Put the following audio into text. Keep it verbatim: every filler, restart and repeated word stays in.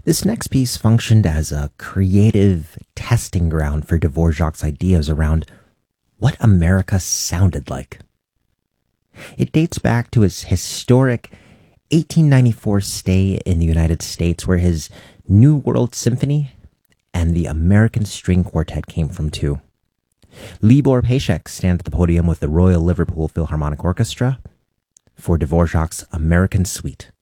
This next piece functioned as a creative testing ground for Dvorak's ideas around what America sounded like. It dates back to his historic eighteen ninety-four stay in the United States, where his New World Symphony and the American String Quartet came from too. Libor Pašek stands at the podium with the Royal Liverpool Philharmonic Orchestra for Dvorak's American Suite.